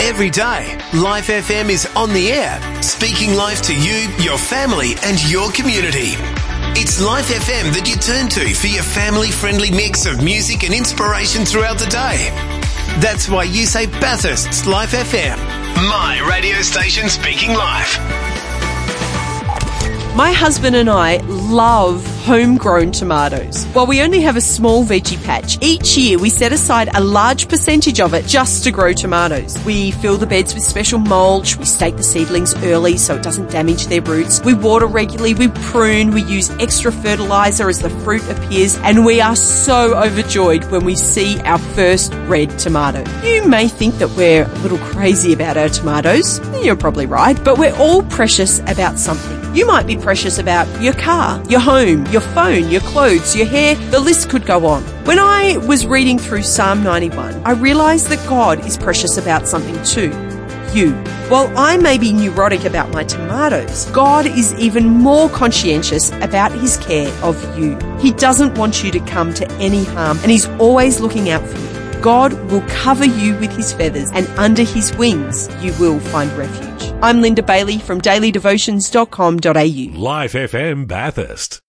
Every day, Life FM is on the air, speaking life to you, your family and your community. It's Life FM that you turn to for your family-friendly mix of music and inspiration throughout the day. That's why you say Bathurst's Life FM, my radio station speaking life. My husband and I love homegrown tomatoes. While we only have a small veggie patch, each year we set aside a large percentage of it just to grow tomatoes. We fill the beds with special mulch, we stake the seedlings early so it doesn't damage their roots, we water regularly, we prune, we use extra fertilizer as the fruit appears, and we are so overjoyed when we see our first red tomato. You may think that we're a little crazy about our tomatoes. You're probably right, but we're all precious about something. You might be precious about your car, your home, your phone, your clothes, your hair. The list could go on. When I was reading through Psalm 91, I realised that God is precious about something too. You. While I may be neurotic about my tomatoes, God is even more conscientious about his care of you. He doesn't want you to come to any harm, and he's always looking out for you. God will cover you with his feathers, and under his wings you will find refuge. I'm Linda Bailey from dailydevotions.com.au. Life FM Bathurst.